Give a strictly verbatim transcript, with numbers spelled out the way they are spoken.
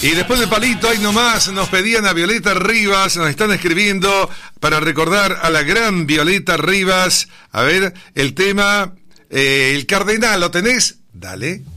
Y después del palito, ahí nomás, nos pedían a Violeta Rivas, nos están escribiendo para recordar a la gran Violeta Rivas. A ver, el tema, eh, el Cardenal, ¿lo tenés? Dale.